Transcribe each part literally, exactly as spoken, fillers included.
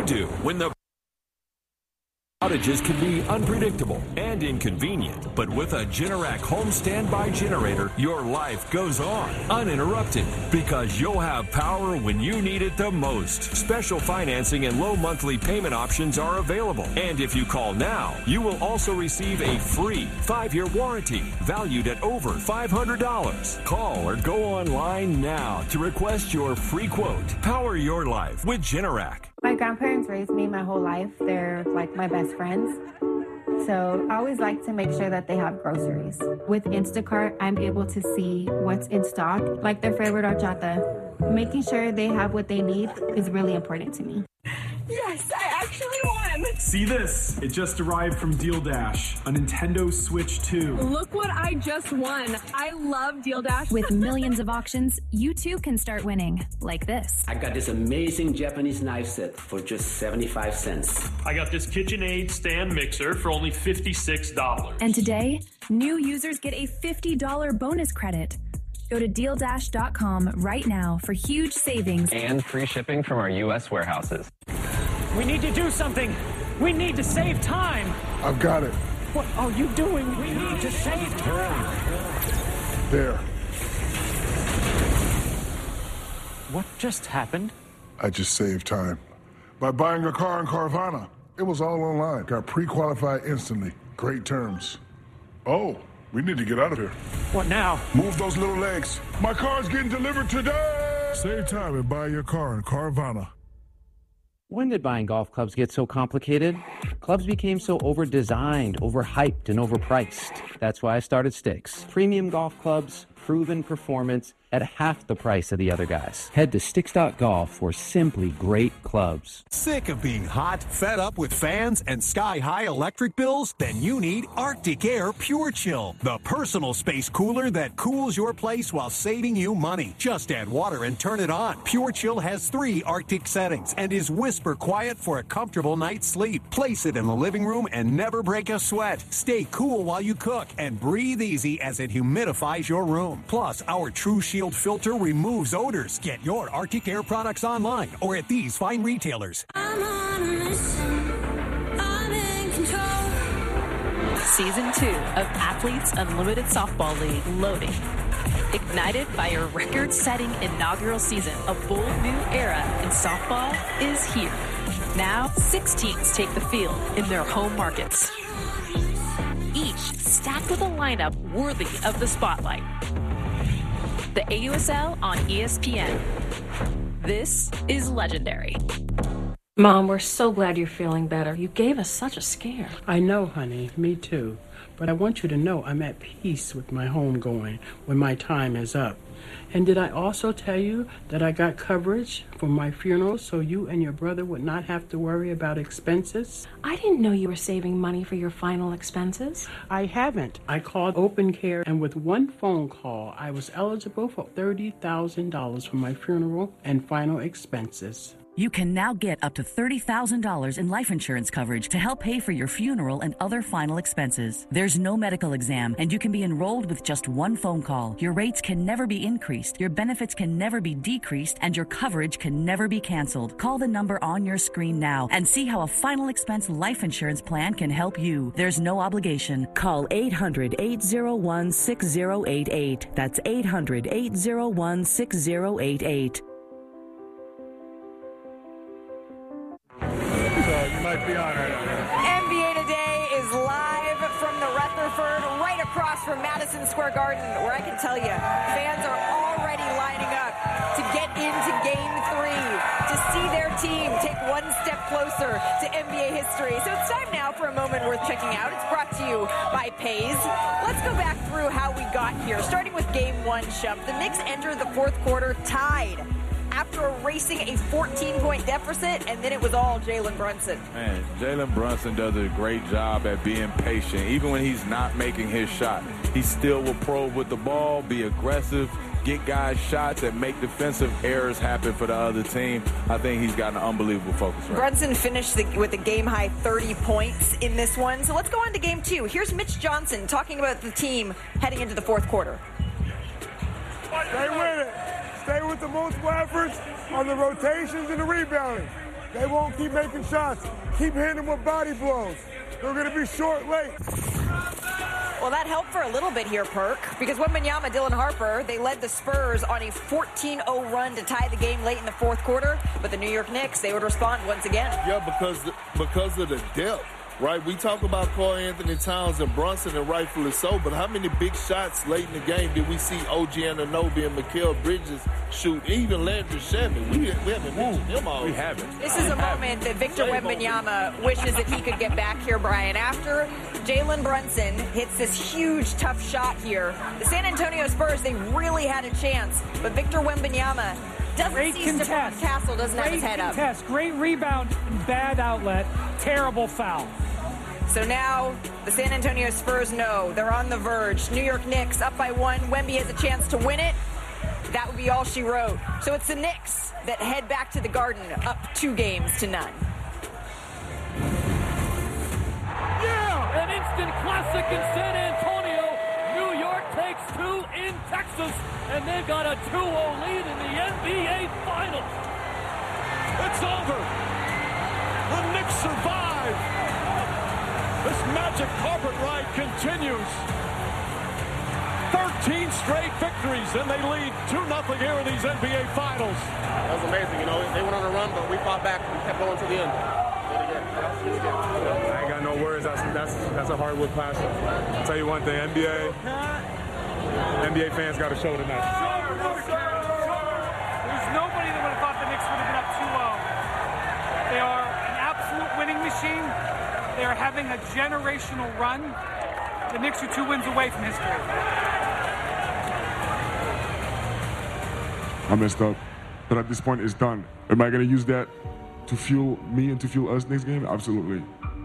do when the outages can be unpredictable and inconvenient, but with a Generac home standby generator, your life goes on uninterrupted because you'll have power when you need it the most. Special financing and low monthly payment options are available. And if you call now, you will also receive a free five-year warranty valued at over five hundred dollars. Call or go online now to request your free quote. Power your life with Generac. My grandparents raised me my whole life. They're like my best friends. So I always like to make sure that they have groceries. With Instacart, I'm able to see what's in stock, like their favorite horchata. Making sure they have what they need is really important to me. Yes, I actually won! See this? It just arrived from Deal Dash, a Nintendo Switch two. Look what I just won. I love Deal Dash. With millions of auctions, you too can start winning, like this. I got this amazing Japanese knife set for just seventy-five cents. I got this KitchenAid stand mixer for only fifty-six dollars. And today, new users get a fifty dollars bonus credit. Go to deal dash dot com right now for huge savings and free shipping from our U S warehouses. We need to do something. We need to save time. I've got it. What are you doing? We need to save time. There. What just happened? I just saved time. By buying a car in Carvana. It was all online. Got pre-qualified instantly. Great terms. Oh, we need to get out of here. What now? Move those little legs. My car's getting delivered today. Save time and buy your car in Carvana. When did buying golf clubs get so complicated? Clubs became so over-designed, overhyped, and overpriced. That's why I started Sticks. Premium golf clubs, proven performance at half the price of the other guys. Head to sticks dot golf for simply great clubs. Sick of being hot, fed up with fans and sky-high electric bills? Then you need Arctic Air Pure Chill, the personal space cooler that cools your place while saving you money. Just add water and turn it on. Pure Chill has three Arctic settings and is whisper quiet for a comfortable night's sleep. Place it in the living room and never break a sweat. Stay cool while you cook and breathe easy as it humidifies your room. Plus, our True Shield filter removes odors. Get your Arctic Air products online or at these fine retailers. I'm on a mission. I'm in control. Season two of Athletes Unlimited Softball League loading. Ignited by a record-setting inaugural season, a bold new era in softball is here. Now, six teams take the field in their home markets. Each stacked with a lineup worthy of the spotlight. The A U S L on E S P N. This is legendary. Mom, we're so glad you're feeling better. You gave us such a scare. I know, honey. Me too. But I want you to know I'm at peace with my homegoing when my time is up. And did I also tell you that I got coverage for my funeral so you and your brother would not have to worry about expenses? I didn't know you were saving money for your final expenses. I haven't. I called Open Care, and with one phone call, I was eligible for thirty thousand dollars for my funeral and final expenses. You can now get up to thirty thousand dollars in life insurance coverage to help pay for your funeral and other final expenses. There's no medical exam, and you can be enrolled with just one phone call. Your rates can never be increased, your benefits can never be decreased, and your coverage can never be canceled. Call the number on your screen now and see how a final expense life insurance plan can help you. There's no obligation. Call eight hundred, eight oh one, six oh eight eight. That's eight hundred, eight oh one, six oh eight eight. You might be on right now. N B A Today is live from the Rutherford, right across from Madison Square Garden, where I can tell you, fans are already lining up to get into Game three, to see their team take one step closer to N B A history. So it's time now for a moment worth checking out. It's brought to you by Paze. Let's go back through how we got here, starting with Game one, Shump. The Knicks entered the fourth quarter tied after erasing a fourteen-point deficit, and then it was all Jalen Brunson. Man, Jalen Brunson does a great job at being patient. Even when he's not making his shot, he still will probe with the ball, be aggressive, get guys shots, and make defensive errors happen for the other team. I think he's got an unbelievable focus. Right? Brunson finished the, with a game-high thirty points in this one. So let's go on to game two. Here's Mitch Johnson talking about the team heading into the fourth quarter. Stay with it. Stay with the multiple efforts on the rotations and the rebounding. They won't keep making shots. Keep hitting them with body blows. They're going to be short late. Well, that helped for a little bit here, Perk, because Wembanyama, Dylan Harper, they led the Spurs on a fourteen oh run to tie the game late in the fourth quarter. But the New York Knicks, they would respond once again. Yeah, because because of the depth. Right, we talk about Karl Anthony Towns and Brunson, and rightfully so, but how many big shots late in the game did we see O G Anunoby and Mikal Bridges shoot? Even Landry Shamet, we, we haven't mentioned them all. We haven't. This is a moment that Victor Wembanyama wishes that he could get back here, Brian. After Jalen Brunson hits this huge, tough shot here, the San Antonio Spurs, they really had a chance, but Victor Wembanyama doesn't Great see contest. Stephon Castle, doesn't Great have his head contest. up. Great rebound, bad outlet, terrible foul. So now the San Antonio Spurs know they're on the verge. New York Knicks up by one. Wemby has a chance to win it. That would be all she wrote. So it's the Knicks that head back to the Garden up two games to none. Yeah! An instant classic in San Antonio. New York takes two in Texas, and they've got a two oh lead in the N B A Finals. It's over. The Knicks survive. This magic carpet ride continues. thirteen straight victories, and they lead two nothing here in these N B A Finals. That was amazing. You know, they went on a run, but we fought back and kept going to the end. I ain't got no words. That's that's that's a hardwood classic. I'll tell you one thing, N B A, N B A fans got to show tonight. There's nobody that would have thought the Knicks would have been up two oh. They are an absolute winning machine. They are having a generational run. The Knicks are two wins away from history. I messed up, but at this point, it's done. Am I going to use that to fuel me and to fuel us next game? Absolutely.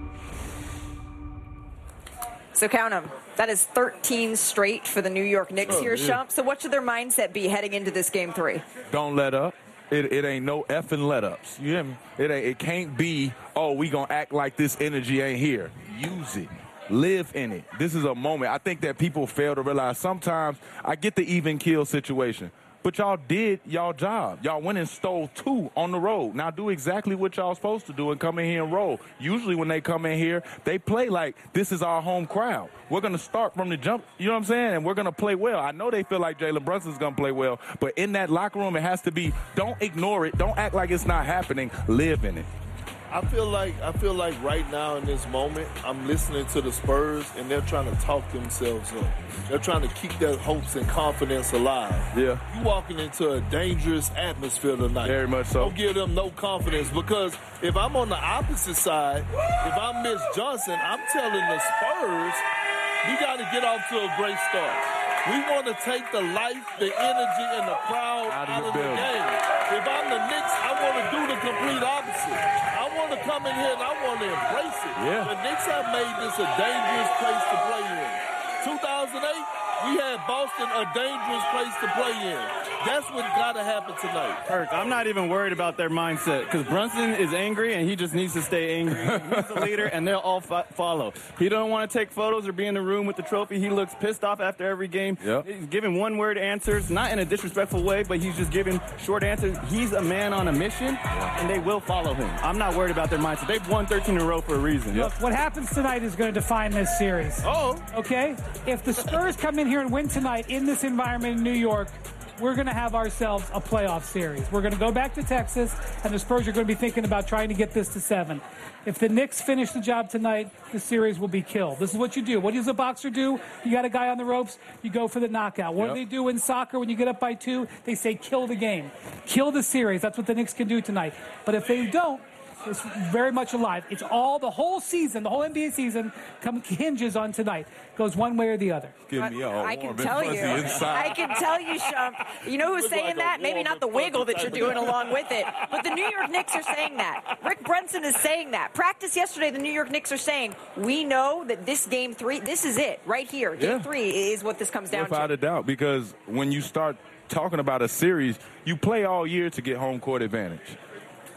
So count them. That is thirteen straight for the New York Knicks Oh, here, yeah. Shump. So what should their mindset be heading into this game three? Don't let up. It, it ain't no effing let-ups. You hear me? It ain't. It can't be, oh, we gonna act like this energy ain't here. Use it. Live in it. This is a moment. I think that people fail to realize sometimes I get the even kill situation. But y'all did y'all job. Y'all went and stole two on the road. Now do exactly what y'all supposed to do and come in here and roll. Usually when they come in here, they play like this is our home crowd. We're going to start from the jump, you know what I'm saying? And we're going to play well. I know they feel like Jalen Brunson's going to play well, but in that locker room, it has to be, don't ignore it. Don't act like it's not happening. Live in it. I feel like I feel like right now in this moment, I'm listening to the Spurs, and they're trying to talk themselves up. They're trying to keep their hopes and confidence alive. Yeah. You walking into a dangerous atmosphere tonight. Very much so. Don't give them no confidence, because if I'm on the opposite side, if I'm Mitch Johnson, I'm telling the Spurs, we got to get off to a great start. We want to take the life, the energy, and the crowd out of, out of the game. If I'm the Knicks, I want to do the complete opposite. I want to come in here and I want to embrace it. Yeah. The Knicks have made this a dangerous place to play in. two thousand eight, we had Boston a dangerous place to play in. That's what's got to happen tonight. Kirk, I'm not even worried about their mindset, because Brunson is angry and he just needs to stay angry. He's the leader and they'll all fo- follow. He don't want to take photos or be in the room with the trophy. He looks pissed off after every game. Yep. He's giving one-word answers, not in a disrespectful way, but he's just giving short answers. He's a man on a mission, and they will follow him. I'm not worried about their mindset. They've won thirteen in a row for a reason. Look, what happens tonight is going to define this series. Oh. Okay? If the Spurs come in here and win tonight in this environment in New York, we're going to have ourselves a playoff series. We're going to go back to Texas, and the Spurs are going to be thinking about trying to get this to seven. If the Knicks finish the job tonight, the series will be killed. This is what you do. What does a boxer do? You got a guy on the ropes, you go for the knockout. What Yep. do they do in soccer when you get up by two? They say kill the game. Kill the series. That's what the Knicks can do tonight. But if they don't, it's very much alive. It's all, the whole season, the whole N B A season come, hinges on tonight. Goes one way or the other. Give me all I can warm tell and you. fuzzy inside. I can tell you, Shump. You know who's Look saying like a that? Maybe warm not the and wiggle fuzzy that you're type doing of- along with it, but the New York Knicks are saying that. Rick Brunson is saying that. Practice yesterday, the New York Knicks are saying, we know that this game three, this is it right here. Game Yeah. three is what this comes down Without to. a doubt, because when you start talking about a series, you play all year to get home court advantage.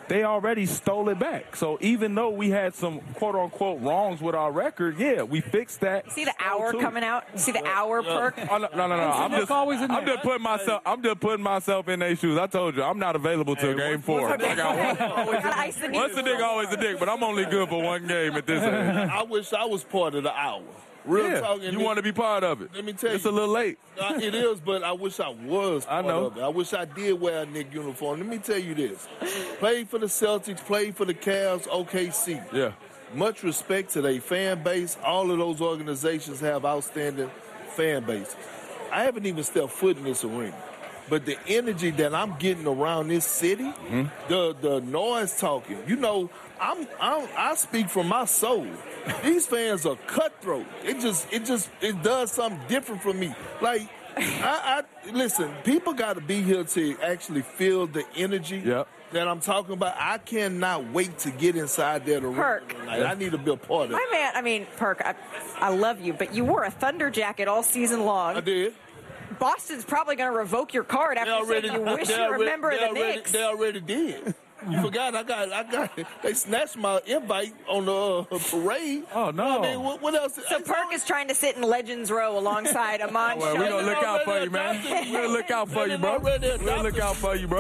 they already stole it back. So even though we had some quote-unquote wrongs with our record, yeah, we fixed that. See the hour too. coming out? See the hour perk? Oh, no, no, no, no. I'm just, I'm just putting myself. I'm just putting myself in their shoes. I told you, I'm not available till game four. I got one. Once a dick, always a dick. But I'm only good for one game at this age. I wish I was part of the hour. Real yeah, talking. You want to be part of it. Let me tell it's you. It's a little late. Uh, it is, but I wish I was part I know. of it. I wish I did wear a Knick uniform. Let me tell you this. Played for the Celtics, played for the Cavs, O K C. Yeah. Much respect to their fan base. All of those organizations have outstanding fan bases. I haven't even stepped foot in this arena. But the energy that I'm getting around this city, mm-hmm. the the noise talking, you know, I'm, I'm I speak from my soul. These fans are cutthroat. It just it just it does something different for me. Like I, I listen, people got to be here to actually feel the energy yep. that I'm talking about. I cannot wait to get inside that arena. Perk. Like, I need to be a part of it. My man, I mean, Perk, I, I love you, but you wore a Thunder jacket all season long. I did. Boston's probably going to revoke your card after already, saying you wish you were a member of the already, Knicks. They already did. You forgot I got I got they snatched my invite on the uh, parade. Oh no! I mean, what, what else? So Perk is trying to sit in Legends Row alongside Amon. Well, we're gonna look out for you, man. We're gonna look out for you, bro. We're gonna look out for you, bro.